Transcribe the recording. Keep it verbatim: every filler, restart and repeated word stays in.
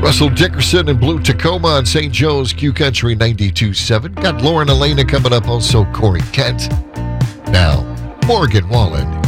Russell Dickerson and Blue Tacoma on Saint Joe's Q Country ninety-two point seven. Got Lauren Elena coming up, also Corey Kent. Now, Morgan Wallen